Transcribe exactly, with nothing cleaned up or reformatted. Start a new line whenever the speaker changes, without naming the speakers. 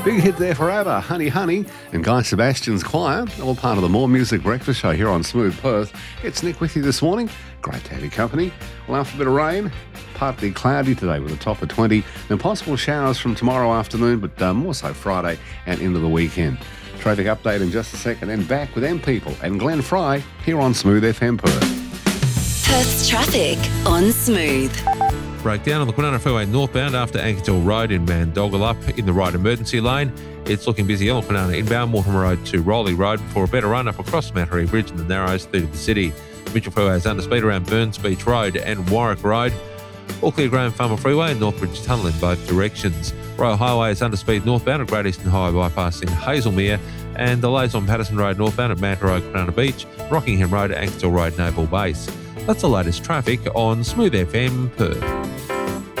Big hit there for ABBA, Honey Honey, and Guy Sebastian's Choir, all part of the More Music Breakfast Show here on Smooth Perth. It's Nick with you this morning. Great to have your company. Well, after a bit of rain, partly cloudy today with a top of twenty, and possible showers from tomorrow afternoon, but uh, more so Friday and into the weekend. Traffic update in just a second, and back with M People and Glenn Fry here on Smooth F M Perth.
Perth's traffic on Smooth.
Breakdown on the Kwinana Freeway northbound after Ankershill Road in Mandogalup in the right emergency lane. It's looking busy on Kwinana inbound Mortimer Road to Rowley Road for a better run up across Mattery Bridge in the Narrows through to the city. Mitchell Freeway is under speed around Burns Beach Road and Warwick Road. All clear Graham Farmer Freeway and Northbridge Tunnel in both directions. Royal Highway is under speed northbound at Great Eastern Highway bypassing Hazelmere, and delays on Patterson Road northbound at Manta Road, Kwinana Beach, Rockingham Road, Ankershill Road, Naval Base. That's the latest traffic on Smooth F M Perth.